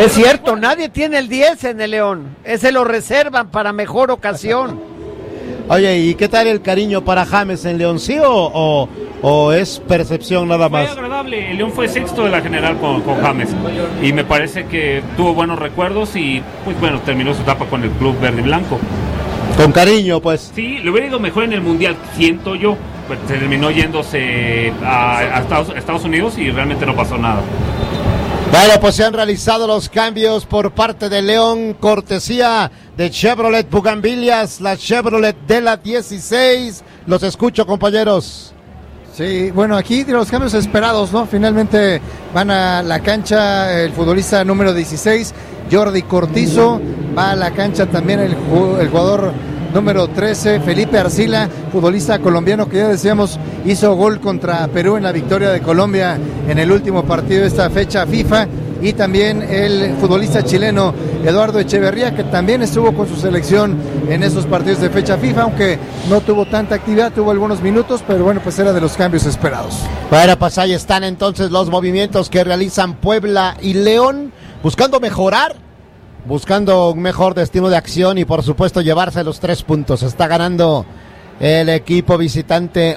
Es cierto, nadie tiene el 10 en el León. Ese lo reservan para mejor ocasión. Oye, ¿y qué tal el cariño para James en León? ¿Sí o es percepción nada más? Fue agradable. El León fue sexto de la general con James. Y me parece que tuvo buenos recuerdos y, pues bueno, terminó su etapa con el club verde y blanco. Con cariño, pues. Sí, le hubiera ido mejor en el Mundial, siento yo. Pues terminó yéndose a Estados Unidos y realmente no pasó nada. Bueno, pues se han realizado los cambios por parte de León, cortesía de Chevrolet Bugambilias, la Chevrolet de la 16. Los escucho, compañeros. Sí, bueno, aquí de los cambios esperados, ¿no? Finalmente van a la cancha el futbolista número 16, Jordi Cortizo. Va a la cancha también el jugador número 13, Felipe Arcila, futbolista colombiano que ya decíamos hizo gol contra Perú en la victoria de Colombia en el último partido de esta fecha FIFA, y también el futbolista chileno Eduardo Echeverría, que también estuvo con su selección en esos partidos de fecha FIFA, aunque no tuvo tanta actividad, tuvo algunos minutos, pero bueno, pues era de los cambios esperados. Bueno, pues ahí están entonces los movimientos que realizan Puebla y León, buscando mejorar, buscando un mejor destino de acción y por supuesto llevarse los 3 puntos. Está ganando el equipo visitante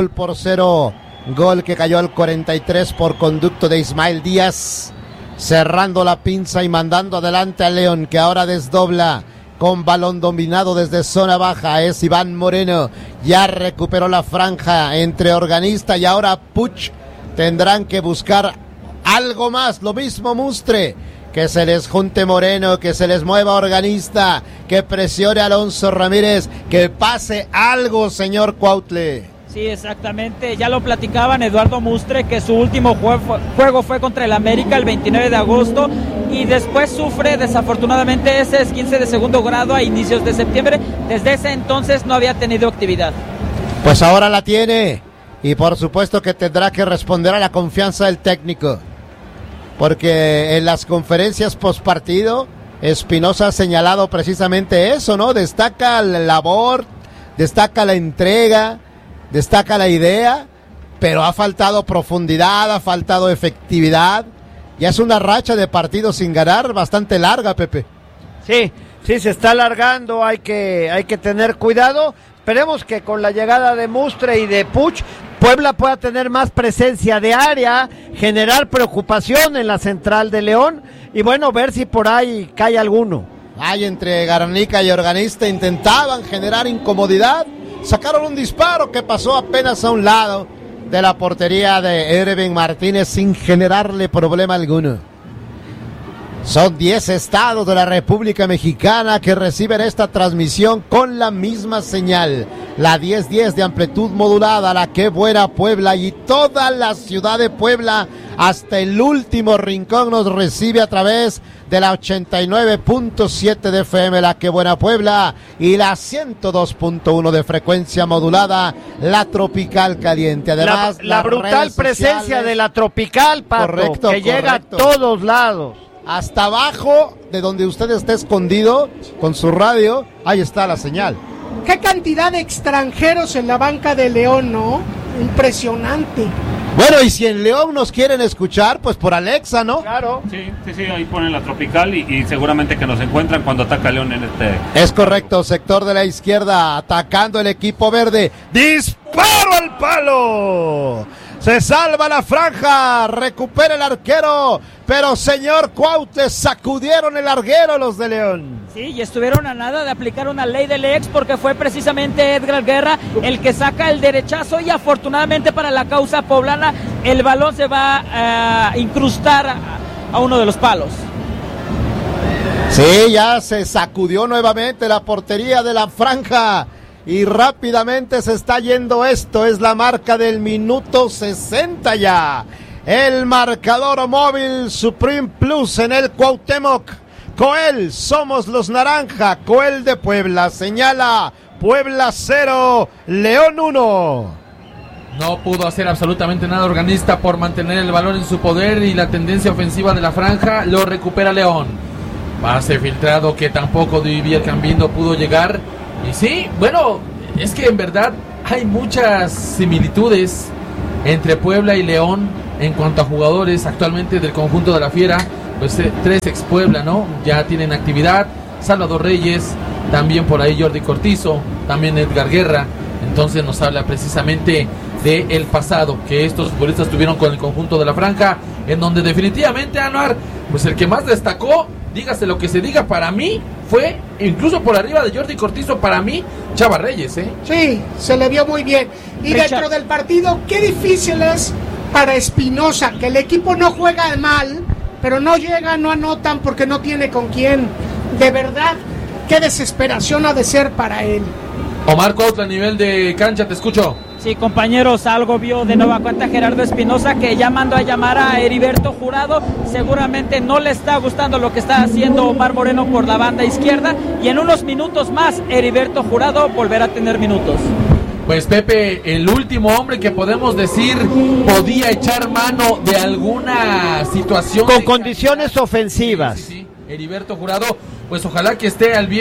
1-0, gol que cayó al 43 por conducto de Ismael Díaz, cerrando la pinza y mandando adelante a León, que ahora desdobla con balón dominado desde zona baja. Es Iván Moreno, ya recuperó la franja entre Organista y ahora Puch. Tendrán que buscar algo más, lo mismo Mustre, que se les junte Moreno, que se les mueva Organista, que presione a Alonso Ramírez, que pase algo, señor Cuautle. Sí, exactamente, ya lo platicaban Eduardo Mustre, que su último juego fue contra el América el 29 de agosto y después sufre desafortunadamente ese esguince de segundo grado a inicios de septiembre. Desde ese entonces no había tenido actividad. Pues ahora la tiene y por supuesto que tendrá que responder a la confianza del técnico, porque en las conferencias postpartido Espinosa ha señalado precisamente eso, ¿no? Destaca la labor, destaca la entrega, destaca la idea, pero ha faltado profundidad, ha faltado efectividad. Ya es una racha de partidos sin ganar bastante larga, Pepe. Sí, se está alargando, hay que tener cuidado. Esperemos que con la llegada de Mustre y de Puch, Puebla pueda tener más presencia de área, generar preocupación en la central de León y bueno, ver si por ahí cae alguno. Ahí entre Garnica y Organista intentaban generar incomodidad, sacaron un disparo que pasó apenas a un lado de la portería de Ervin Martínez sin generarle problema alguno. Son 10 estados de la República Mexicana que reciben esta transmisión con la misma señal, la 1010 de amplitud modulada, la Qué Buena Puebla, y toda la ciudad de Puebla hasta el último rincón nos recibe a través de la 89.7 de FM, la Qué Buena Puebla, y la 102.1 de frecuencia modulada, la Tropical Caliente. Además, la brutal presencia de la Tropical, Pato, correcto, que llega a todos lados. Hasta abajo de donde usted esté escondido con su radio, ahí está la señal. Qué cantidad de extranjeros en la banca de León, ¿no? Impresionante. Bueno, y si en León nos quieren escuchar, pues por Alexa, ¿no? Claro. Sí, ahí ponen la Tropical y seguramente que nos encuentran cuando ataca León en este... Es correcto, sector de la izquierda, atacando el equipo verde. ¡Disparo al palo! Se salva la franja, recupera el arquero, pero señor Cuauhtémoc, sacudieron el larguero los de León. Sí, y estuvieron a nada de aplicar una ley del ex, porque fue precisamente Edgar Guerra el que saca el derechazo, y afortunadamente para la causa poblana el balón se va a incrustar a uno de los palos. Sí, ya se sacudió nuevamente la portería de la franja. Y rápidamente se está yendo esto, es la marca del minuto 60 ya. El marcador móvil Supreme Plus en el Cuauhtémoc. Coel, somos los naranja, Coel de Puebla, señala Puebla 0, León 1. No pudo hacer absolutamente nada Organista por mantener el balón en su poder y la tendencia ofensiva de la franja, lo recupera León. Pase filtrado que tampoco Didier Cambindo pudo llegar. Y sí, bueno, es que en verdad hay muchas similitudes entre Puebla y León en cuanto a jugadores actualmente del conjunto de la Fiera. pues 3 ex Puebla, ¿no? Ya tienen actividad. Salvador Reyes, también por ahí Jordi Cortizo, también Edgar Guerra. Entonces nos habla precisamente del pasado que estos futbolistas tuvieron con el conjunto de la Franja, en donde definitivamente, Anuar, pues el que más destacó, dígase lo que se diga, para mí fue, incluso por arriba de Jordi Cortizo, para mí, Chava Reyes, ¿eh? Sí, se le vio muy bien. Y Richard, dentro del partido, qué difícil es para Espinosa, que el equipo no juega mal, pero no llega, no anotan porque no tiene con quién. De verdad, qué desesperación ha de ser para él. Omar Cuautla, a nivel de cancha, te escucho. Sí, compañeros, algo vio de nueva cuenta Gerardo Espinosa, que ya mandó a llamar a Heriberto Jurado. Seguramente no le está gustando lo que está haciendo Omar Moreno por la banda izquierda, y en unos minutos más Heriberto Jurado volverá a tener minutos. Pues Pepe, el último hombre que podemos decir podía echar mano de alguna situación Con de condiciones calidad. ofensivas. Sí, Heriberto Jurado, pues ojalá que esté al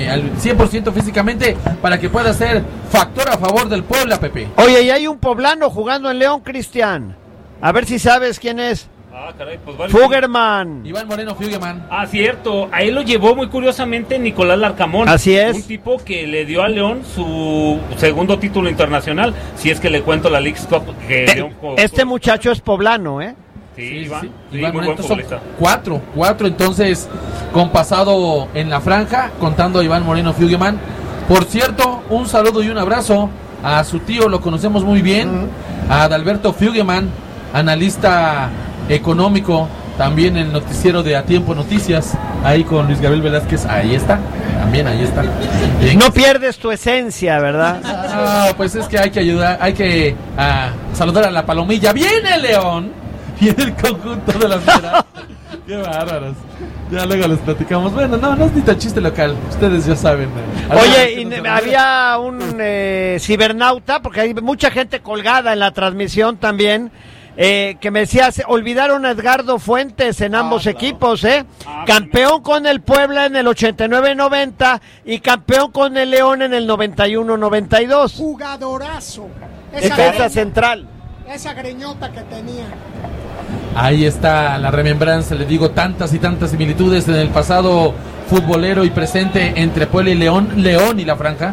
100% físicamente para que pueda ser factor a favor del Puebla, Pepe. Oye, y hay un poblano jugando en León, Cristian. A ver si sabes quién es. Ah, caray, pues vale. Fugerman. Iván Moreno Fuggeman. Ah, cierto. Ahí lo llevó muy curiosamente Nicolás Larcamón. Así es. Un tipo que le dio a León su segundo título internacional. Si es que le cuento la Leagues Cup. Que León Este muchacho es poblano, ¿eh? Sí, Iván. Sí, Iván muy Moreno, buen son futbolista. cuatro entonces con pasado en la franja, contando a Iván Moreno Fuggeman. Por cierto, un saludo y un abrazo a su tío, lo conocemos muy bien, a Adalberto Fuggeman, analista económico, también el noticiero de A Tiempo Noticias, ahí con Luis Gabriel Velázquez, ahí está, también ahí está. Bien. No pierdes tu esencia, ¿verdad? Ah, pues es que hay que ayudar, hay que saludar a la palomilla. ¡Viene León! Viene el conjunto de las Fieras. ¡Qué bárbaros! Ya luego les platicamos. Bueno, no es ni tan chiste local, ustedes ya saben. Oye, había un cibernauta, porque hay mucha gente colgada en la transmisión también, que me decía, se olvidaron a Edgardo Fuentes en ambos equipos, campeón con el Puebla en el 89-90 y campeón con el León en el 91-92. Jugadorazo. Defensa central. Esa greñota que tenía. Ahí está la remembranza, le digo, tantas y tantas similitudes en el pasado futbolero y presente entre Puebla y León y la Franja.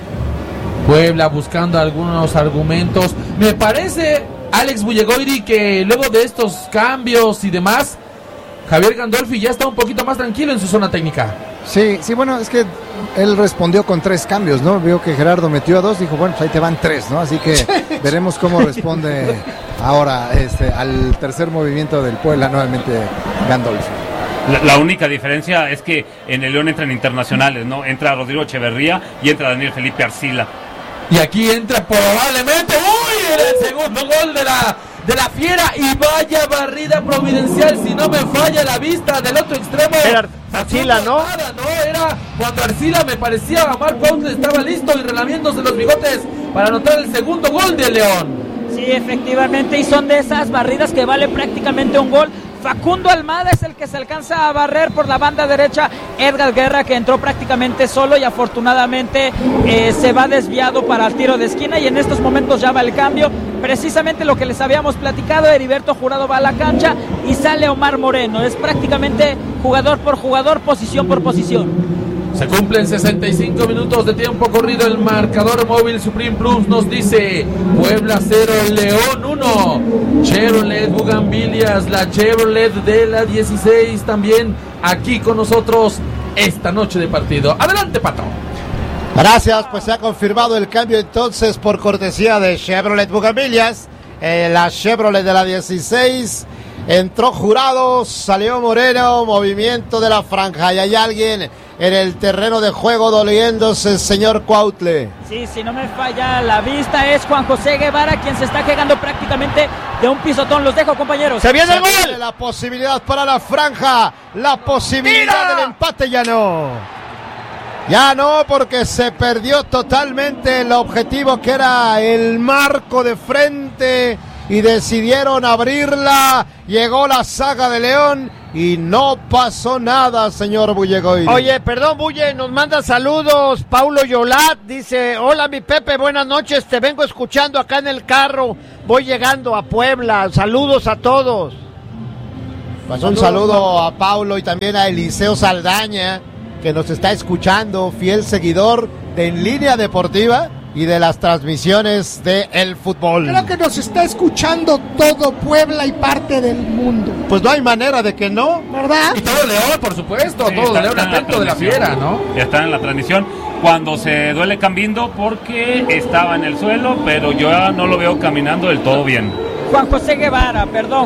Puebla buscando algunos argumentos. Me parece, Alex Bullegoiri, que luego de estos cambios y demás, Javier Gandolfi ya está un poquito más tranquilo en su zona técnica. Sí, bueno, es que él respondió con 3 cambios, ¿no? Vio que Gerardo metió a 2, dijo, bueno, pues ahí te van 3, ¿no? Así que veremos cómo responde ahora al tercer movimiento del Puebla, nuevamente Gandolfi. La única diferencia es que en el León entran internacionales, ¿no? Entra Rodrigo Echeverría y entra Daniel Felipe Arcila. Y aquí entra probablemente, ¡uy! El segundo gol de la Fiera, y vaya barrida providencial, si no me falla la vista del otro extremo. Era Arcila, ¿no? Era cuando Arcila, me parecía, Omar Cuautla estaba listo y relamiéndose los bigotes para anotar el segundo gol de León. Sí, efectivamente, y son de esas barridas que vale prácticamente un gol. Facundo Almada es el que se alcanza a barrer por la banda derecha. Edgar Guerra, que entró prácticamente solo y afortunadamente se va desviado para el tiro de esquina, y en estos momentos ya va el cambio. Precisamente lo que les habíamos platicado, Heriberto Jurado va a la cancha y sale Omar Moreno. Es prácticamente jugador por jugador, posición por posición. Se cumplen 65 minutos de tiempo corrido. El marcador móvil Supreme Plus nos dice: Puebla 0, León 1. Chevrolet Bugambilias, la Chevrolet de la 16, también aquí con nosotros esta noche de partido. Adelante, Pato. Gracias, pues se ha confirmado el cambio entonces por cortesía de Chevrolet Bugambilias. La Chevrolet de la 16. Entró Jurado, salió Moreno, movimiento de la franja, y hay alguien en el terreno de juego doliéndose, el señor Cuautle. Sí, si no me falla la vista, es Juan José Guevara quien se está quejando prácticamente de un pisotón. Los dejo, compañeros. ¡Se viene el gol! La posibilidad para la franja, la posibilidad del empate ya no. Ya no, porque se perdió totalmente el objetivo que era el marco de frente y decidieron abrirla. Llegó la saga de León y no pasó nada, señor Bullegoiri. Oye, perdón, Bulle, nos manda saludos. Paulo Yolat dice: hola, mi Pepe, buenas noches, te vengo escuchando acá en el carro, voy llegando a Puebla, saludos a todos. Pues un saludo a Paulo y también a Eliseo Saldaña, que nos está escuchando, fiel seguidor de En Línea Deportiva y de las transmisiones de el fútbol. Creo que nos está escuchando todo Puebla y parte del mundo. Pues no hay manera de que no, ¿verdad? Y todo León, por supuesto, Sí, todo está León en la atento de la transmisión. fiera, ¿no? Ya está en la transmisión. Cuando se duele Cambindo porque estaba en el suelo, pero yo ya no lo veo caminando del todo bien. Juan José Guevara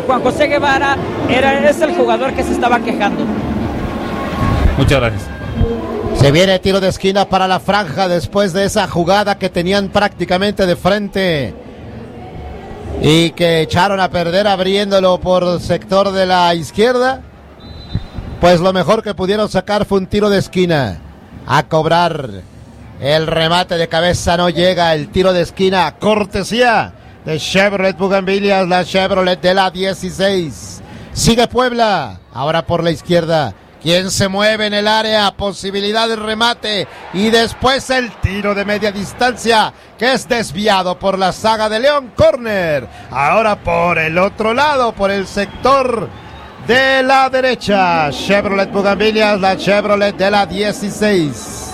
es el jugador que se estaba quejando. Muchas gracias. Se viene tiro de esquina para la franja después de esa jugada que tenían prácticamente de frente y que echaron a perder abriéndolo por sector de la izquierda. Pues lo mejor que pudieron sacar fue un tiro de esquina. A cobrar el remate de cabeza no llega, el tiro de esquina, cortesía de Chevrolet Bugambilias, la Chevrolet de la 16. Sigue Puebla, ahora por la izquierda. ¿Quién se mueve en el área? Posibilidad de remate y después el tiro de media distancia que es desviado por la saga de León. Córner. Ahora por el otro lado, por el sector de la derecha. Chevrolet Bugambilias, la Chevrolet de la 16.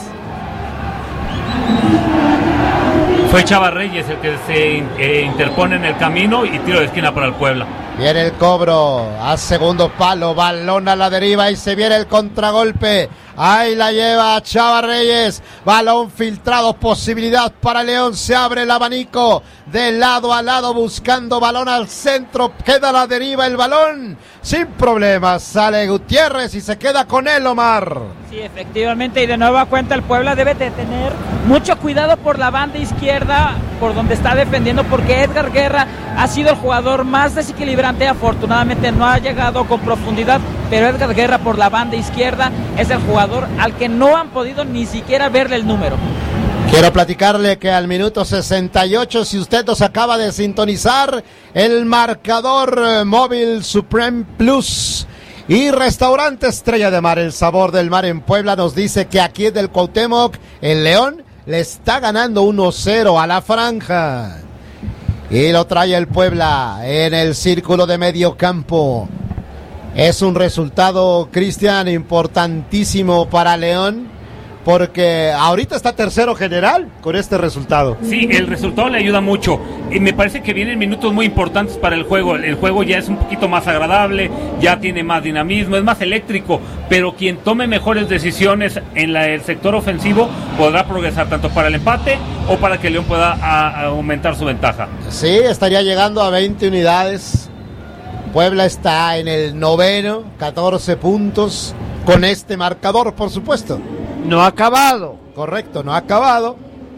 Fue Chava Reyes el que se interpone en el camino y tiro de esquina para el Puebla. Viene el cobro a segundo palo, balón a la deriva y se viene el contragolpe. Ahí la lleva Chava Reyes, balón filtrado, posibilidad para León, se abre el abanico de lado a lado buscando balón al centro, queda a la deriva el balón, sin problemas, sale Gutiérrez y se queda con él Omar. Sí, efectivamente, y de nueva cuenta el Puebla debe de tener mucho cuidado por la banda izquierda, por donde está defendiendo, porque Edgar Guerra ha sido el jugador más desequilibrante, afortunadamente no ha llegado con profundidad, pero Edgar Guerra por la banda izquierda es el jugador al que no han podido ni siquiera verle el número. Quiero platicarle que al minuto 68, si usted nos acaba de sintonizar, el marcador móvil Supreme Plus y Restaurante Estrella de Mar, el sabor del mar en Puebla, nos dice que aquí en el Cuauhtémoc, el León le está ganando 1-0 a la franja. Y lo trae el Puebla en el círculo de medio campo. Es un resultado, Cristian, importantísimo para León, porque ahorita está tercero general con este resultado. Sí, el resultado le ayuda mucho y me parece que vienen minutos muy importantes para el juego. El juego ya es un poquito más agradable, ya tiene más dinamismo, es más eléctrico, pero quien tome mejores decisiones en el sector ofensivo podrá progresar tanto para el empate o para que León pueda aumentar su ventaja. Sí, estaría llegando a 20 unidades. Puebla está en el noveno, 14 puntos, con este marcador, por supuesto. No ha acabado. Correcto, no ha acabado.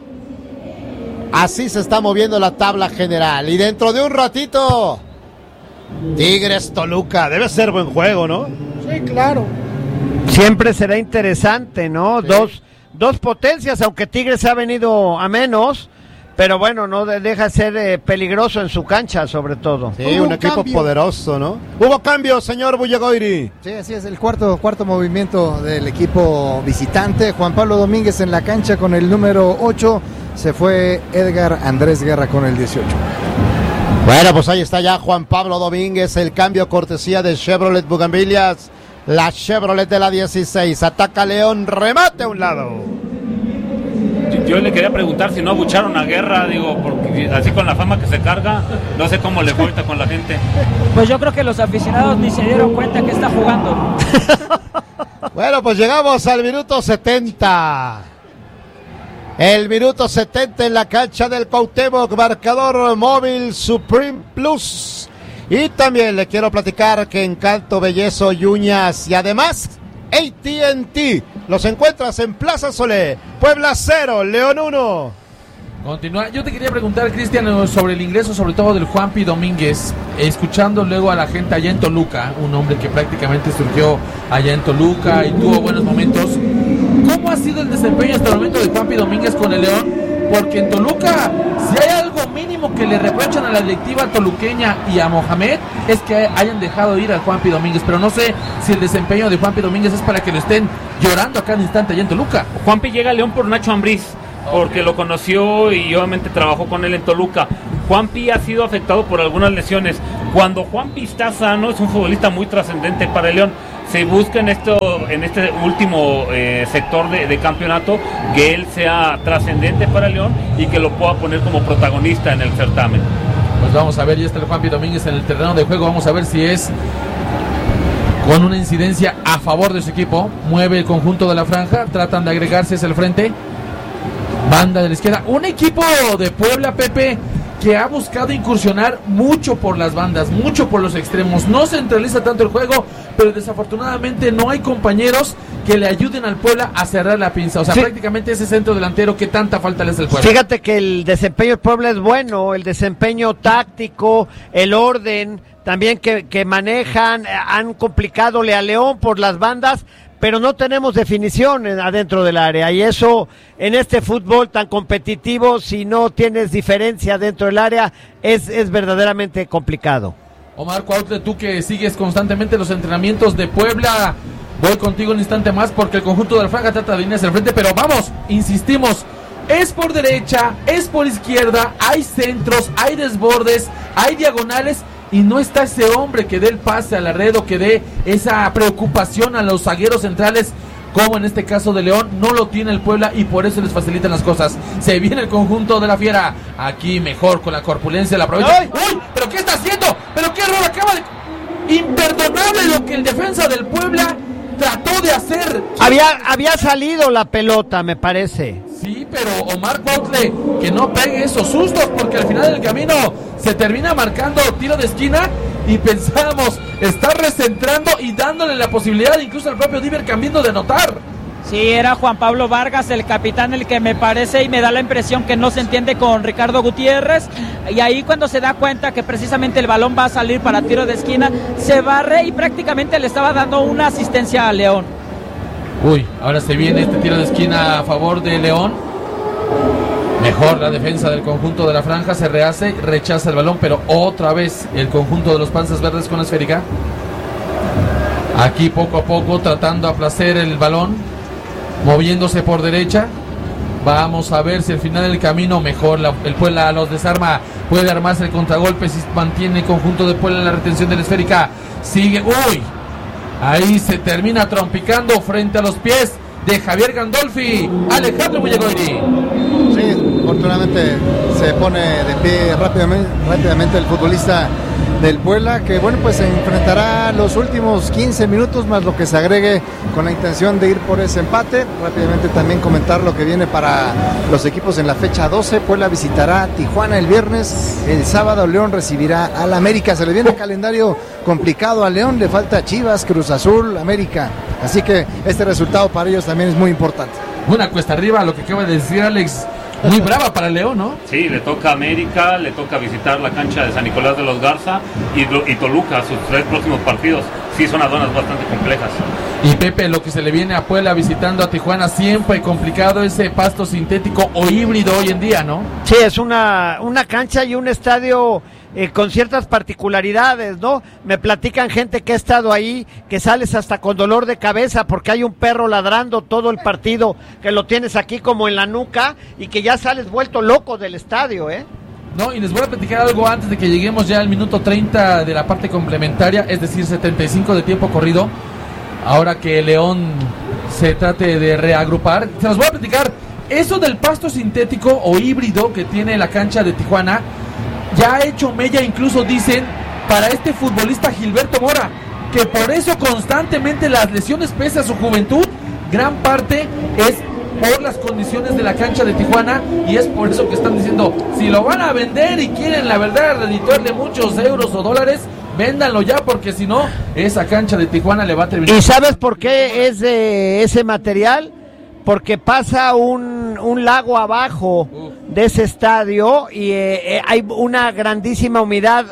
Así se está moviendo la tabla general. Y dentro de un ratito, Tigres Toluca. Debe ser buen juego, ¿no? Sí, claro. Siempre será interesante, ¿no? Sí. Dos potencias, aunque Tigres se ha venido a menos, pero bueno, no deja de ser peligroso en su cancha, sobre todo. Sí, Hubo un un equipo cambio. poderoso, ¿no? Hubo cambio, señor Bullagoiri. Sí, así es, el cuarto movimiento del equipo visitante. Juan Pablo Domínguez en la cancha con el número 8. Se fue Edgar Andrés Guerra con el 18. Bueno, pues ahí está ya Juan Pablo Domínguez, el cambio cortesía de Chevrolet Bugambilias, la Chevrolet de la 16. Ataca León, remate a un lado. Yo le quería preguntar si no abucharon a Guerra, digo, porque así con la fama que se carga, no sé cómo le fue ahorita con la gente. Pues yo creo que los aficionados ni se dieron cuenta que está jugando. Bueno, pues llegamos al minuto 70. El minuto 70 en la cancha del Cuauhtémoc, marcador móvil Supreme Plus. Y también le quiero platicar que Encanto, Bellezo y Uñas y además AT&T los encuentras en Plaza Solé. Puebla 0, León 1. Continúa. Yo te quería preguntar, Cristian, sobre el ingreso, sobre todo del Juanpi Domínguez, escuchando luego a la gente allá en Toluca, un hombre que prácticamente surgió allá en Toluca y tuvo buenos momentos. ¿Cómo ha sido el desempeño hasta el momento de Juanpi Domínguez con el León? Porque en Toluca, si hay algo mínimo que le reprochan a la directiva toluqueña y a Mohamed, es que hayan dejado ir al Juanpi Domínguez, pero no sé si el desempeño de Juanpi Domínguez es para que lo estén llorando a cada instante allá en Toluca. Juanpi llega a León por Nacho Ambriz, porque lo conoció y obviamente trabajó con él en Toluca. Juanpi ha sido afectado por algunas lesiones. Cuando Juanpi está sano, es un futbolista muy trascendente para el León. Se busca en este último sector de campeonato que él sea trascendente para el León y que lo pueda poner como protagonista en el certamen. Pues vamos a ver, ya está el Juanpi Domínguez en el terreno de juego, vamos a ver si es con una incidencia a favor de su equipo. Mueve el conjunto de la franja, tratan de agregarse hacia el frente. Banda de la izquierda, un equipo de Puebla, Pepe, que ha buscado incursionar mucho por las bandas, mucho por los extremos, no centraliza tanto el juego, pero desafortunadamente no hay compañeros que le ayuden al Puebla a cerrar la pinza, o sea, prácticamente ese centro delantero que tanta falta le hace al Puebla. Fíjate que el desempeño del Puebla es bueno, el desempeño táctico, el orden, también que manejan, han complicadole a León por las bandas, pero no tenemos definición adentro del área, y eso en este fútbol tan competitivo, si no tienes diferencia dentro del área, es verdaderamente complicado. Omar Cuautle, tú que sigues constantemente los entrenamientos de Puebla, voy contigo un instante más porque el conjunto de la franja trata de venir hacia el frente, pero vamos, insistimos, es por derecha, es por izquierda, hay centros, hay desbordes, hay diagonales, y no está ese hombre que dé el pase a la red o que dé esa preocupación a los zagueros centrales, como en este caso de León. No lo tiene el Puebla y por eso les facilitan las cosas. Se viene el conjunto de la Fiera, aquí mejor con la corpulencia, la aprovecha. ¡Uy! ¿Pero qué está haciendo? ¿Pero qué error acaba de...? Imperdonable lo que el defensa del Puebla trató de hacer. Había salido la pelota, me parece. Sí, pero Omar Cuautle, que no pegue esos sustos, porque al final del camino se termina marcando tiro de esquina y pensábamos, está recentrando y dándole la posibilidad incluso al propio Diver cambiando de anotar. Sí, era Juan Pablo Vargas, el capitán, el que me parece y me da la impresión que no se entiende con Ricardo Gutiérrez, y ahí cuando se da cuenta que precisamente el balón va a salir para tiro de esquina, se barre y prácticamente le estaba dando una asistencia a León. Uy, ahora se viene este tiro de esquina a favor de León. Mejor la defensa del conjunto de la franja, se rehace, rechaza el balón, pero otra vez el conjunto de los Panzas Verdes con la esférica. Aquí poco a poco tratando a placer el balón, moviéndose por derecha. Vamos a ver si al final del camino mejor el Puebla los desarma, puede armarse el contragolpe si mantiene el conjunto de Puebla en la retención de la esférica. Sigue, uy, ahí se termina trompicando frente a los pies de Javier Gandolfi, Alejandro Muñegoiri. Sí, afortunadamente se pone de pie rápidamente el futbolista del Puebla, que bueno, pues se enfrentará los últimos 15 minutos más lo que se agregue con la intención de ir por ese empate. Rápidamente también comentar lo que viene para los equipos en la fecha 12. Puebla visitará Tijuana el viernes, el sábado León recibirá al América. Se le viene el calendario complicado a León, le falta Chivas, Cruz Azul, América, así que este resultado para ellos también es muy importante. Una cuesta arriba, lo que acaba de decir Alex, muy brava para León, ¿no? Sí, le toca a América, le toca visitar la cancha de San Nicolás de los Garza y Toluca, sus 3 próximos partidos. Sí, son aduanas bastante complejas. Y Pepe, lo que se le viene a Puebla visitando a Tijuana, siempre complicado ese pasto sintético o híbrido hoy en día, ¿no? Sí, es una cancha y un estadio con ciertas particularidades, ¿no? Me platican gente que ha estado ahí, que sales hasta con dolor de cabeza porque hay un perro ladrando todo el partido, que lo tienes aquí como en la nuca y que ya sales vuelto loco del estadio, ¿eh? No, y les voy a platicar algo antes de que lleguemos ya al minuto 30 de la parte complementaria, es decir, 75 de tiempo corrido. Ahora que León se trate de reagrupar, se los voy a platicar. Eso del pasto sintético o híbrido que tiene la cancha de Tijuana ya ha hecho mella, incluso dicen, para este futbolista Gilberto Mora, que por eso constantemente las lesiones pese a su juventud, gran parte es por las condiciones de la cancha de Tijuana, y es por eso que están diciendo, si lo van a vender y quieren la verdad redituarle muchos euros o dólares, véndanlo ya, porque si no, esa cancha de Tijuana le va a terminar. ¿Y sabes por qué es de ese material? Porque pasa un lago abajo de ese estadio y hay una grandísima humedad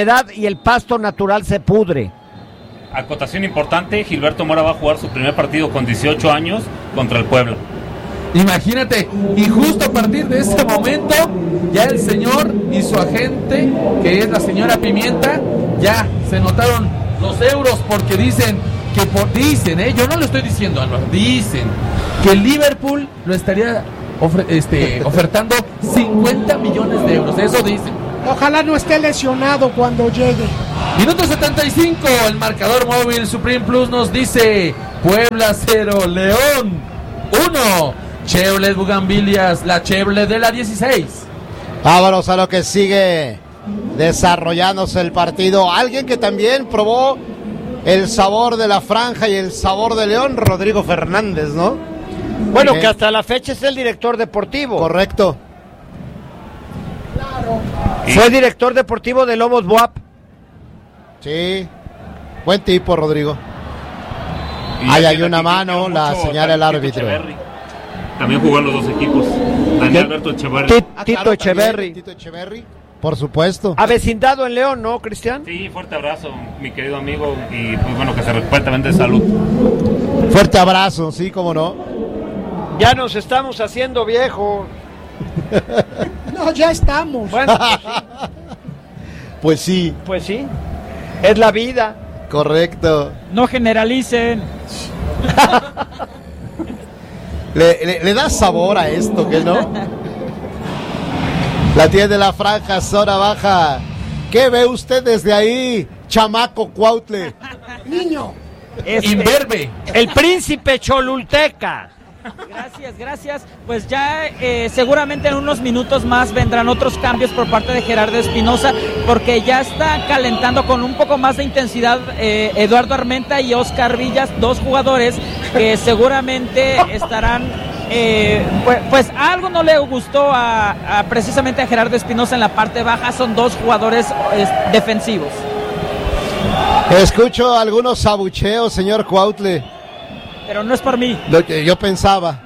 y el pasto natural se pudre. Acotación importante, Gilberto Mora va a jugar su primer partido con 18 años contra el Puebla. Imagínate, y justo a partir de ese momento, ya el señor y su agente, que es la señora Pimienta, ya se notaron los euros, porque dicen que yo no lo estoy diciendo, dicen que el Liverpool lo estaría ofertando 50 millones de euros, eso dicen. Ojalá no esté lesionado cuando llegue. Minuto 75, el marcador móvil Supreme Plus nos dice: Puebla 0, León 1. Chevrolet Bugambilias, la Chevrolet de la 16. Vámonos a lo que sigue desarrollándose el partido. Alguien que también probó el sabor de la franja y el sabor de León, Rodrigo Fernández, ¿no? Bueno, que hasta la fecha es el director deportivo. Correcto. Fue director deportivo de Lobos BUAP. Sí, buen tipo, Rodrigo. Y Ahí ya hay que una la mano, criticaron la mucho, señala el Tito árbitro. Echeverri. También jugó en los dos equipos. Daniel Alberto Echeverri. Tito Echeverri. Tito Echeverri, por supuesto. Avecindado en León, ¿no, Cristian? Sí, fuerte abrazo, mi querido amigo. Y pues bueno, que se recupere también de salud. Fuerte abrazo, sí, cómo no. Ya nos estamos haciendo viejos. No, ya estamos. Bueno, Pues sí, pues sí. Es la vida. correcto. No generalicen. Le da sabor a esto, ¿que no? La tiene la franja, zona baja. ¿Qué ve usted desde ahí, chamaco Cuautle? Niño. Imberbe. El príncipe Cholulteca. Gracias. Pues ya seguramente en unos minutos más vendrán otros cambios por parte de Gerardo Espinosa, porque ya está calentando con un poco más de intensidad Eduardo Armenta y Oscar Villas, dos jugadores que seguramente estarán... pues algo no le gustó precisamente a Gerardo Espinosa en la parte baja. Son dos jugadores defensivos. Escucho algunos abucheos, señor Cuautle. Pero no es por mí. Lo que yo pensaba.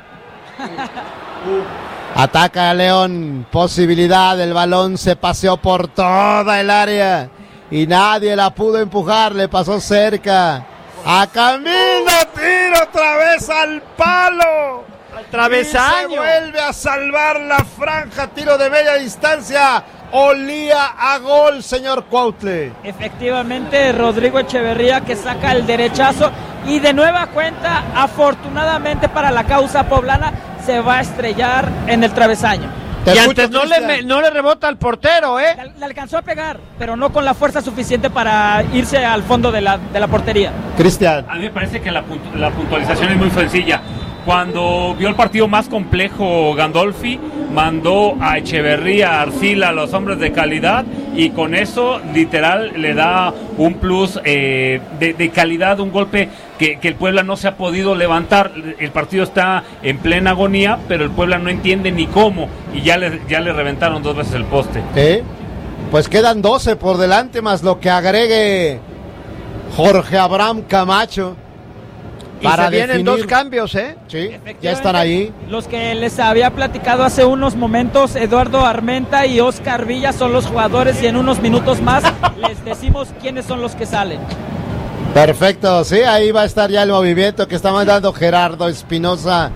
Ataca a León. Posibilidad. El balón se paseó por toda el área. Y nadie la pudo empujar. Le pasó cerca. A camino. Tiro otra vez al palo. Al travesaño. Y se vuelve a salvar la franja. Tiro de media distancia. Olía a gol, señor Cuautle. Efectivamente, Rodrigo Echeverría que saca el derechazo y de nueva cuenta, afortunadamente para la causa poblana, se va a estrellar en el travesaño. Y antes no le rebota al portero, ¿eh? Le alcanzó a pegar, pero no con la fuerza suficiente para irse al fondo de la portería. Cristian. A mí me parece que la puntualización es muy sencilla. Cuando vio el partido más complejo Gandolfi, mandó a Echeverría, a Arcila, a los hombres de calidad, y con eso literal le da un plus de calidad, un golpe que el Puebla no se ha podido levantar. El partido está en plena agonía, pero el Puebla no entiende ni cómo, y ya le reventaron 2 veces el poste. Pues quedan 12 por delante, más lo que agregue Jorge Abraham Camacho. Y se vienen 2 cambios, ¿eh? Sí, ya están ahí. Los que les había platicado hace unos momentos, Eduardo Armenta y Oscar Villa son los jugadores, y en unos minutos más les decimos quiénes son los que salen. Perfecto, sí, ahí va a estar ya el movimiento que está mandando Gerardo Espinosa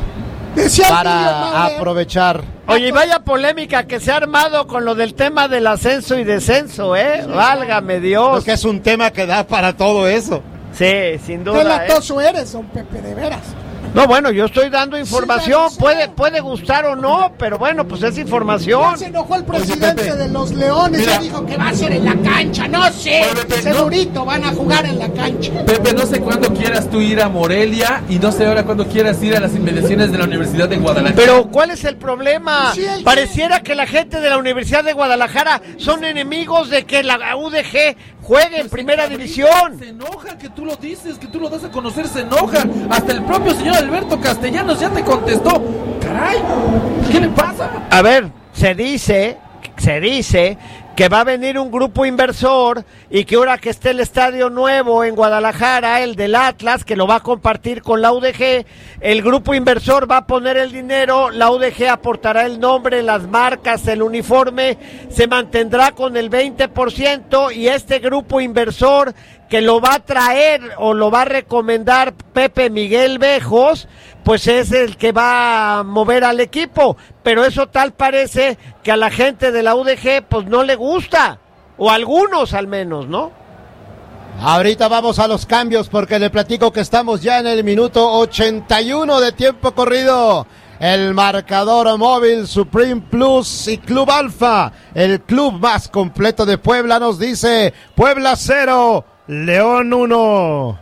para aprovechar. Oye, y vaya polémica que se ha armado con lo del tema del ascenso y descenso, ¿eh? Válgame Dios. Es que es un tema que da para todo eso. Sí, sin duda. Qué latoso eres, don Pepe, de veras. No, bueno, yo estoy dando información, Sí, puede gustar o no, pero bueno, pues es información. Ya se enojó el presidente de los Leones, ya dijo que va a ser en la cancha, no sé, Pepe, segurito van a jugar en la cancha. Pepe, no sé cuándo quieras tú ir a Morelia y no sé ahora cuándo quieras ir a las inmediaciones de la Universidad de Guadalajara. Pero ¿cuál es el problema? Sí, Pareciera que la gente de la Universidad de Guadalajara son enemigos de que la UDG juegue en primera división. Se enojan que tú lo dices, que tú lo das a conocer, se enojan. Hasta el propio señor Alberto Castellanos ya te contestó. Caray, ¿qué le pasa? A ver, se dice que va a venir un grupo inversor y que ahora que esté el estadio nuevo en Guadalajara, el del Atlas, que lo va a compartir con la UDG, el grupo inversor va a poner el dinero, la UDG aportará el nombre, las marcas, el uniforme, se mantendrá con el 20% y este grupo inversor que lo va a traer o lo va a recomendar Pepe Miguel Bejos, pues es el que va a mover al equipo, pero eso tal parece que a la gente de la UDG pues no le gusta, o a algunos al menos, ¿no? Ahorita vamos a los cambios porque le platico que estamos ya en el minuto 81 de tiempo corrido. el marcador móvil Supreme Plus y Club Alfa, el club más completo de Puebla, nos dice Puebla 0, León 1.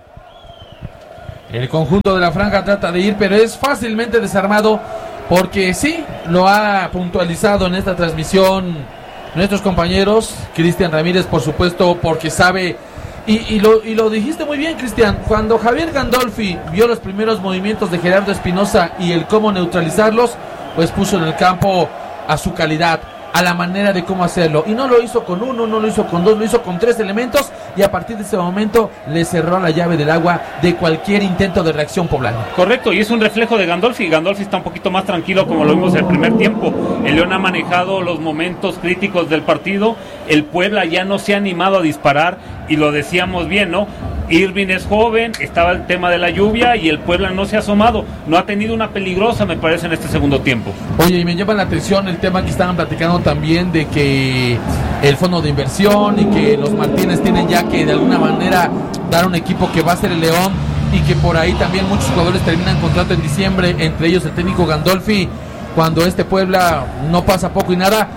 El conjunto de la franja trata de ir, pero es fácilmente desarmado porque sí, lo ha puntualizado en esta transmisión nuestros compañeros, Cristian Ramírez, por supuesto, porque sabe, y lo dijiste muy bien, Cristian, cuando Javier Gandolfi vio los primeros movimientos de Gerardo Espinosa y el cómo neutralizarlos, pues puso en el campo a su calidad, a la manera de cómo hacerlo, y no lo hizo con uno, no lo hizo con dos, lo hizo con 3 elementos, y a partir de ese momento le cerró la llave del agua de cualquier intento de reacción poblano. Correcto, y es un reflejo de Gandolfi. Gandolfi está un poquito más tranquilo, como lo vimos en el primer tiempo. El León ha manejado los momentos críticos del partido, el Puebla ya no se ha animado a disparar, y lo decíamos bien, ¿no? Irving es joven, estaba el tema de la lluvia y el Puebla no se ha asomado, no ha tenido una peligrosa, me parece, en este segundo tiempo. Oye, y me llama la atención el tema que estaban platicando también de que el fondo de inversión y que los Martínez tienen ya que de alguna manera dar un equipo que va a ser el León, y que por ahí también muchos jugadores terminan contrato en diciembre, entre ellos el técnico Gandolfi, cuando este Puebla no pasa poco y nada.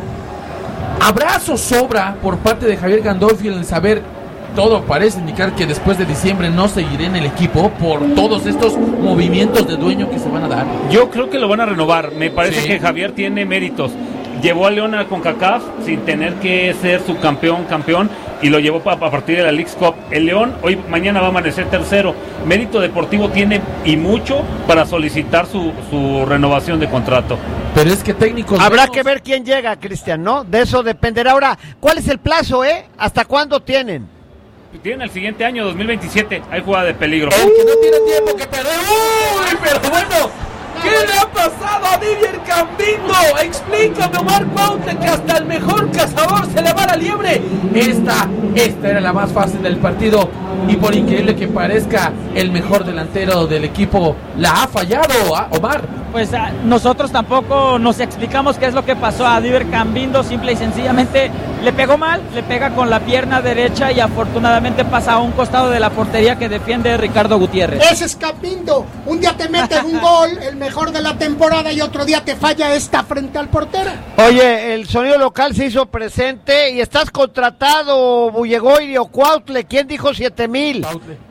¿Habrá zozobra por parte de Javier Gandolfi en el saber? Todo parece indicar que después de diciembre no seguiré en el equipo por todos estos movimientos de dueño que se van a dar. Yo creo que lo van a renovar. Me parece Sí. que Javier tiene méritos. Llevó a León a CONCACAF sin tener que ser su campeón, y lo llevó a partir de la Leagues Cup. El León mañana va a amanecer tercero. Mérito deportivo tiene, y mucho, para solicitar su renovación de contrato. Pero es que técnicos... Habrá que ver quién llega, Cristian, ¿no? De eso dependerá. Ahora, ¿cuál es el plazo, ¿Hasta cuándo tienen? Tienen el siguiente año, 2027. Hay jugada de peligro. El que no tiene tiempo que perder. ¡Uy! Pero bueno, ¿qué le ha pasado a Didier Cambindo? Explícame, Omar Cuauhtémoc, que hasta el mejor cazador se le va la liebre. Esta era la más fácil del partido, y por increíble que parezca, el mejor delantero del equipo la ha fallado, Omar. Pues nosotros tampoco nos explicamos qué es lo que pasó a Didier Cambindo. Simple y sencillamente le pegó mal, le pega con la pierna derecha y afortunadamente pasa a un costado de la portería que defiende Ricardo Gutiérrez. Ese es Cambindo. Un día te mete un gol, el mejor de la temporada, y otro día te falla esta frente al portero. Oye, el sonido local se hizo presente y estás contratado, Bullegoiri o Cuautle. ¿Quién dijo 7,000?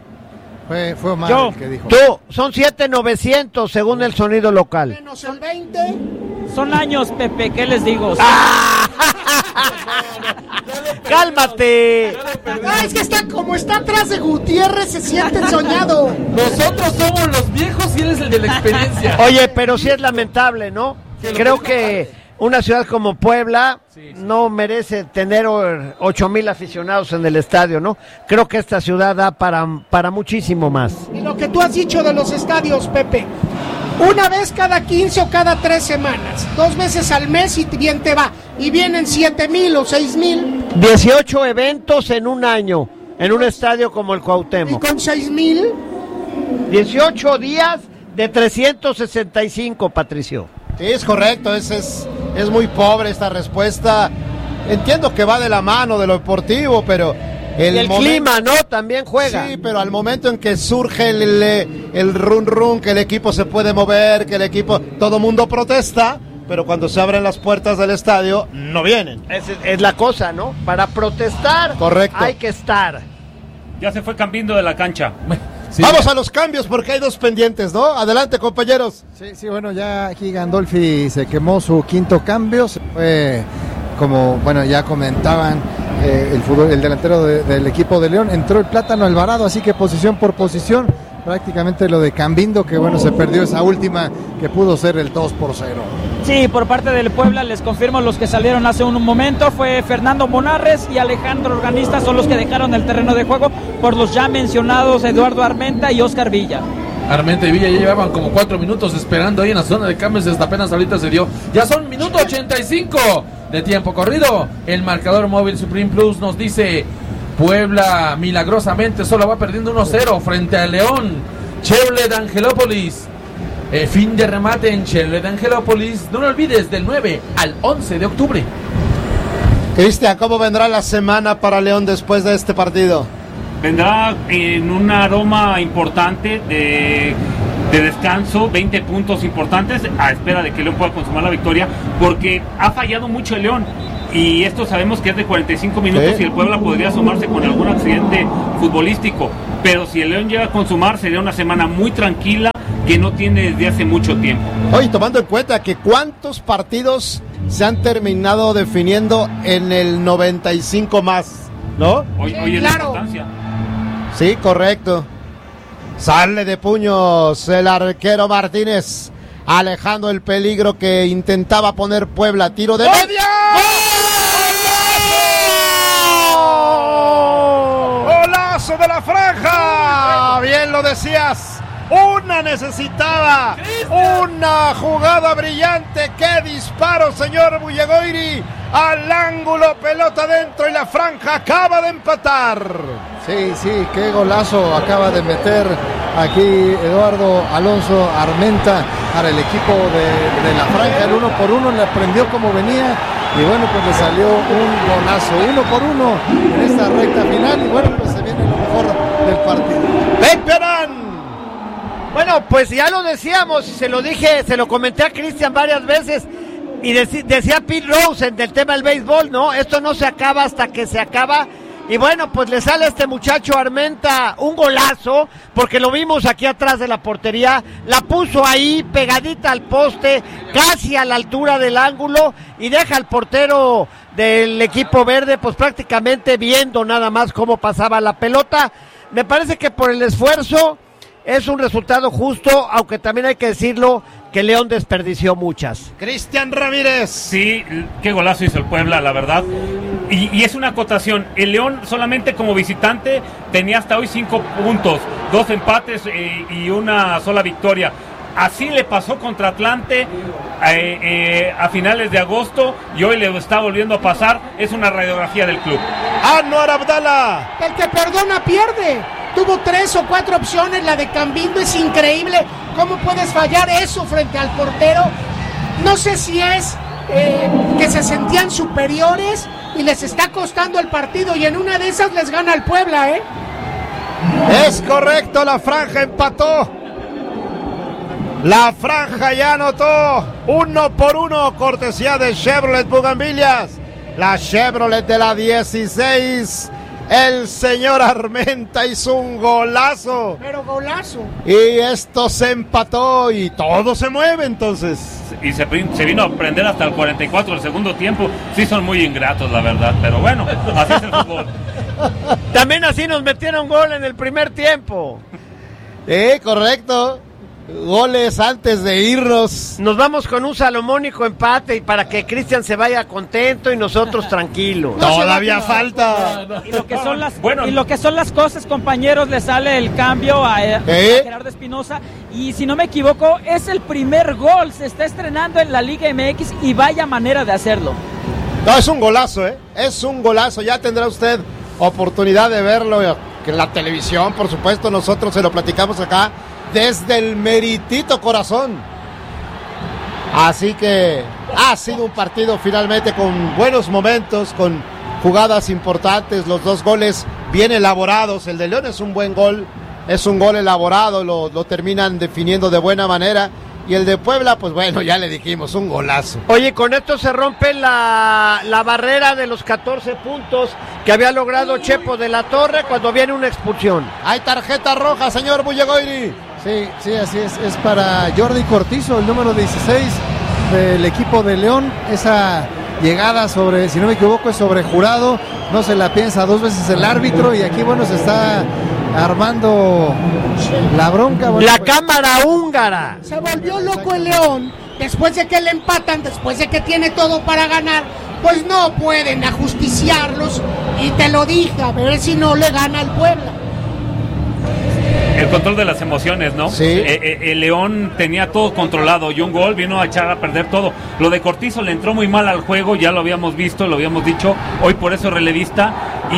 Fue Omar Yo. el que dijo. Tú, son 7,900 según el sonido local. Menos el 20. Son años, Pepe, ¿qué les digo? ¡Cálmate! Es que está atrás de Gutiérrez, se siente soñado. Nosotros somos los viejos y él es el de la experiencia. Oye, pero sí es lamentable, ¿no? Creo que una ciudad como Puebla no merece tener 8,000 aficionados en el estadio, ¿no? Creo que esta ciudad da para muchísimo más. Y lo que tú has dicho de los estadios, Pepe, una vez cada 15 o cada 3 semanas, 2 veces al mes y bien te va, y vienen 7,000 o 6,000. 18 eventos en un año, en un estadio como el Y Cuauhtémoc. con 6,000, 18 días de 365, Patricio. Sí, es correcto, es muy pobre esta respuesta. Entiendo que va de la mano de lo deportivo, pero El clima, ¿no? También juega. Sí, pero al momento en que surge el run, que el equipo se puede mover, que el equipo, todo mundo protesta, pero cuando se abren las puertas del estadio, no vienen. Es la cosa, ¿no? Para protestar, Correcto. hay que estar. Ya se fue Cambindo de la cancha. Sí. Vamos a los cambios porque hay 2 pendientes, ¿no? Adelante, compañeros. Sí, bueno, ya aquí Gandolfi se quemó su quinto cambio. Se fue, como bueno, ya comentaban, el delantero del equipo de León. Entró el Plátano Alvarado, así que posición por posición. Prácticamente lo de Cambindo, que bueno, se perdió esa última que pudo ser el 2-0. Sí, por parte del Puebla, les confirmo los que salieron hace un momento, fue Fernando Monarres y Alejandro Organista, son los que dejaron el terreno de juego por los ya mencionados Eduardo Armenta y Oscar Villa. Armenta y Villa ya llevaban como 4 minutos esperando ahí en la zona de cambios, hasta apenas ahorita se dio. Ya son minuto 85 de tiempo corrido. El marcador móvil Supreme Plus nos dice: Puebla milagrosamente solo va perdiendo 1-0 frente a León. Chevrolet Angelópolis. Fin de remate en Chevrolet Angelópolis. No lo olvides, del 9 al 11 de octubre. Cristian, ¿cómo vendrá la semana para León después de este partido? Vendrá en un aroma importante de de descanso, 20 puntos importantes a espera de que León pueda consumar la victoria, porque ha fallado mucho el León. Y esto sabemos que es de 45 minutos y el Puebla podría asomarse con algún accidente futbolístico. Pero si el León llega a consumar, sería una semana muy tranquila que no tiene desde hace mucho tiempo. Oye, tomando en cuenta que cuántos partidos se han terminado definiendo en el 95 más, ¿no? Hoy es la importancia. Sí, correcto. Sale de puños el arquero Martínez, alejando el peligro que intentaba poner Puebla. Tiro de media. ¡Golazo de la franja! Bien lo decías. Una necesitaba, una jugada brillante. ¡Qué disparo, señor Bullegoiri! Al ángulo, pelota dentro y la franja acaba de empatar. Sí, qué golazo acaba de meter aquí Eduardo Alonso Armenta para el equipo de la franja. El 1-por-1 le aprendió como venía y bueno, pues le salió un golazo. 1-por-1 en esta recta final y bueno, pues se viene lo mejor del partido. ¡Peperán! Bueno, pues ya lo decíamos, se lo comenté a Cristian varias veces y decía Pete Rose en el tema del béisbol, ¿no? Esto no se acaba hasta que se acaba. Y bueno, pues le sale a este muchacho Armenta un golazo, porque lo vimos aquí atrás de la portería, la puso ahí pegadita al poste, casi a la altura del ángulo, y deja al portero del equipo verde, pues prácticamente viendo nada más cómo pasaba la pelota. Me parece que por el esfuerzo es un resultado justo, aunque también hay que decirlo que León desperdició muchas. Cristian Ramírez. Sí, qué golazo hizo el Puebla, la verdad. Y es una acotación. El León solamente como visitante tenía hasta hoy 5 puntos, 2 empates y una sola victoria. Así le pasó contra Atlante a finales de agosto y hoy le está volviendo a pasar. Es una radiografía del club. Anwar Abdallah. El que perdona pierde. Tuvo 3 o 4 opciones, la de Cambindo es increíble. ¿Cómo puedes fallar eso frente al portero? No sé si es que se sentían superiores y les está costando el partido y en una de esas les gana el Puebla, ¿eh? Es correcto, la franja empató. La franja ya anotó 1-1, cortesía de Chevrolet Bugambilias. La Chevrolet de la 16. El señor Armenta hizo un golazo. Pero golazo. Y esto se empató y todo se mueve entonces. Y se vino a prender hasta el 44 del segundo tiempo. Sí son muy ingratos, la verdad. Pero bueno, así es el fútbol. También así nos metieron gol en el primer tiempo. Correcto. Goles antes de irnos. Nos vamos con un salomónico empate y para que Cristian se vaya contento y nosotros tranquilos. Todavía falta. Y lo que son las cosas, compañeros, le sale el cambio a Gerardo Espinosa. Y si no me equivoco, es el primer gol. Se está estrenando en la Liga MX y vaya manera de hacerlo. No, es un golazo, es un golazo. Ya tendrá usted oportunidad de verlo en la televisión, por supuesto. Nosotros se lo platicamos acá desde el meritito corazón. Así que ha sido un partido finalmente con buenos momentos, con jugadas importantes, los 2 goles bien elaborados. El de León es un buen gol, es un gol elaborado, lo terminan definiendo de buena manera. Y el de Puebla, pues bueno, ya le dijimos, un golazo. Oye, con esto se rompe la barrera de los 14 puntos que había logrado Chepo de la Torre cuando viene una expulsión. Hay tarjeta roja, señor Bullegoiri. Sí, así es para Jordi Cortizo, el número 16 del equipo de León. Esa llegada sobre, si no me equivoco, es sobre Jurado, no se la piensa 2 veces el árbitro y aquí, bueno, se está armando la bronca. Bueno, la cámara húngara. Se volvió loco el León, después de que le empatan, después de que tiene todo para ganar, pues no pueden ajusticiarlos y te lo dije, a ver si no le gana el Puebla. El control de las emociones, ¿no? Sí. El León tenía todo controlado y un gol vino a echar a perder todo. Lo de Cortizo le entró muy mal al juego, ya lo habíamos visto, lo habíamos dicho, hoy por eso relevista.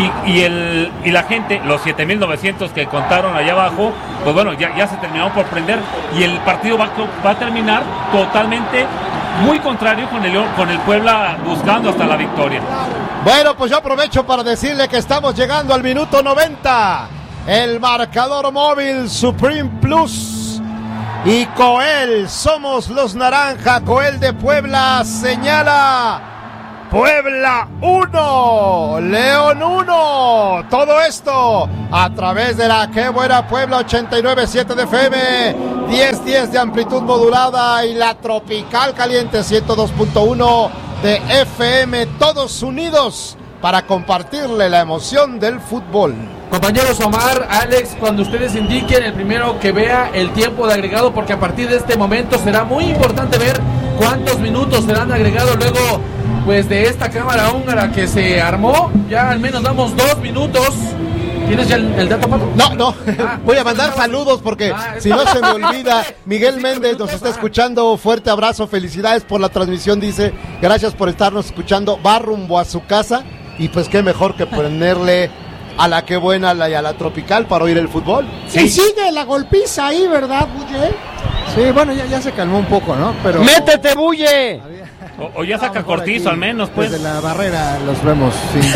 Y la gente, los 7,900 que contaron allá abajo, pues bueno, ya se terminaron por prender y el partido va a terminar totalmente muy contrario con el León, con el Puebla buscando hasta la victoria. Bueno, pues yo aprovecho para decirle que estamos llegando al minuto 90. El marcador móvil Supreme Plus Y Coel, somos los naranja. Coel de Puebla señala: Puebla 1, León 1. Todo esto a través de la Qué Buena Puebla 89.7 de FM, 10.10 de amplitud modulada y la Tropical Caliente 102.1 de FM. Todos unidos para compartirle la emoción del fútbol. Compañeros Omar, Alex, cuando ustedes indiquen, el primero que vea el tiempo de agregado, porque a partir de este momento será muy importante ver cuántos minutos serán agregados luego pues de esta cámara húngara que se armó. Ya al menos damos 2 minutos. ¿Tienes ya el dato, Pato? No. Voy a mandar saludos porque si no se me olvida. Miguel Méndez nos está escuchando. Fuerte abrazo, felicidades por la transmisión. Dice, gracias por estarnos escuchando. Va rumbo a su casa y pues qué mejor que ponerle a la Qué Buena y a la Tropical para oír el fútbol. Sí, sigue la golpiza ahí, ¿verdad, Bulle? Sí, bueno, ya se calmó un poco, ¿no? Pero ¡métete, Bulle! O ya saca Cortizo al menos, pues. Desde la barrera los vemos.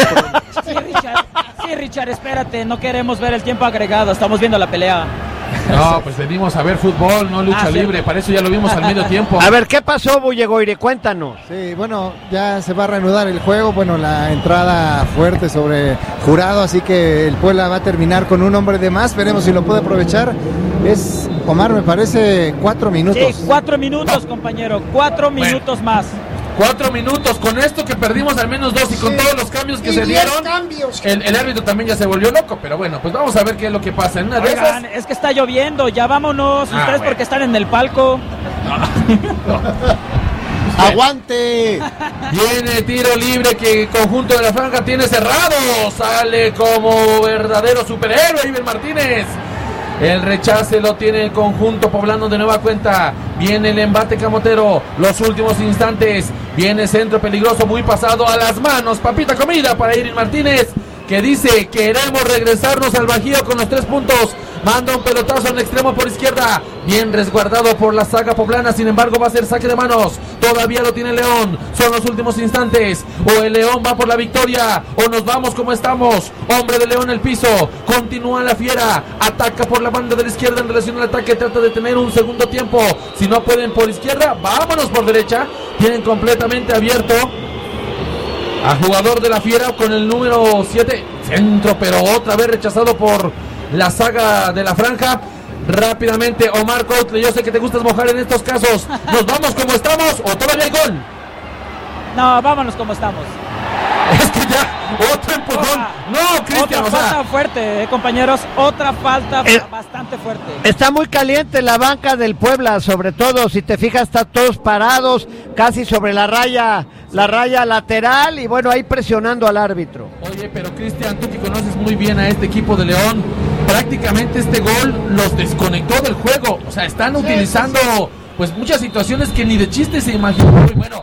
Sí, Richard, espérate, no queremos ver el tiempo agregado, estamos viendo la pelea. No, pues venimos a ver fútbol, no lucha libre, para eso ya lo vimos al medio tiempo. A ver, ¿qué pasó, Bullegoire? Cuéntanos. Sí, bueno, ya se va a reanudar el juego, bueno, la entrada fuerte sobre Jurado, así que el Puebla va a terminar con un hombre de más, veremos si lo puede aprovechar. Es, Omar, me parece 4 minutos. Sí, 4 minutos, compañero, 4 minutos más. 4 minutos, con esto que perdimos al menos 2 y con todos los cambios que se dieron, el árbitro también ya se volvió loco, pero bueno, pues vamos a ver qué es lo que pasa. En una de esas... es que está lloviendo, ya vámonos, ustedes bueno. porque están en el palco. ¡Aguante! Viene tiro libre que el conjunto de la franja tiene cerrado, sale como verdadero superhéroe Iber Martínez. El rechace lo tiene el conjunto poblano de nueva cuenta. Viene el embate camotero. Los últimos instantes. Viene centro peligroso, muy pasado a las manos. Papita comida para Irin Martínez, que dice: queremos regresarnos al Bajío con los 3 puntos. Manda un pelotazo al extremo por izquierda. Bien resguardado por la saga poblana. Sin embargo, va a ser saque de manos. Todavía lo tiene León. Son los últimos instantes. O el León va por la victoria, o nos vamos como estamos. Hombre de León en el piso. Continúa la fiera. Ataca por la banda de la izquierda en relación al ataque. Trata de tener un segundo tiempo. Si no pueden por izquierda, vámonos por derecha. Tienen completamente abierto a jugador de la fiera con el número 7. Centro, pero otra vez rechazado por la saga de la franja. Rápidamente, Omar Coutle, yo sé que te gustas mojar en estos casos. ¿Nos vamos como estamos o todavía hay gol? No, vámonos como estamos. Es que ya, otro empujón. No, Cristian, otra falta fuerte, compañeros. Otra falta bastante fuerte. Está muy caliente la banca del Puebla, sobre todo, si te fijas, están todos parados, casi sobre la raya lateral, y bueno, ahí presionando al árbitro. Oye, pero Cristian, tú que conoces muy bien a este equipo de León, prácticamente este gol los desconectó del juego. O sea, están utilizando pues muchas situaciones que ni de chiste se imaginó. Muy bueno,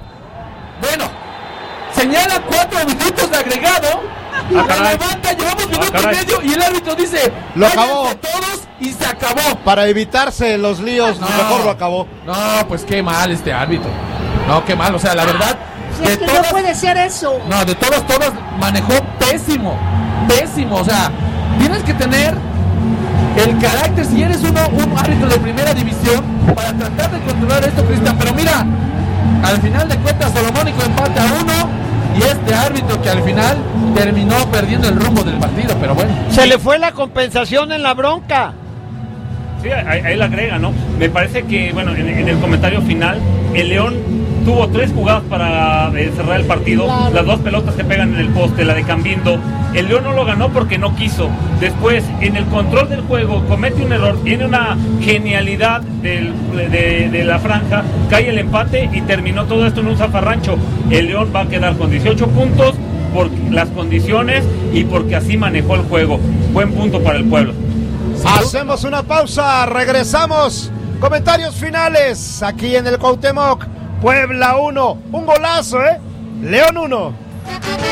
señala 4 minutos de agregado, la levanta, llevamos minuto y medio y el árbitro dice: lo acabó todos y se acabó. Para evitarse los líos, mejor lo acabó. No, pues qué mal este árbitro. No, qué mal, o sea, la verdad. Si es que no puede ser eso. No, de todos manejó pésimo, o sea, tienes que tener el carácter, si eres un árbitro de primera división, para tratar de controlar esto, Cristian. Pero mira, al final de cuentas Solomónico empate a 1 y este árbitro que al final terminó perdiendo el rumbo del partido, pero bueno. Se le fue la compensación en la bronca. Sí, ahí la agrega, ¿no? Me parece que, bueno, en el comentario final, el León tuvo 3 jugadas para cerrar el partido. Claro. Las 2 pelotas que pegan en el poste, la de Cambindo. El León no lo ganó porque no quiso. Después, en el control del juego, comete un error, tiene una genialidad de la franja, cae el empate y terminó todo esto en un zafarrancho. El León va a quedar con 18 puntos por las condiciones y porque así manejó el juego. Buen punto para el pueblo. Hacemos una pausa, regresamos. Comentarios finales aquí en el Cuauhtémoc. Puebla 1, un golazo, León 1.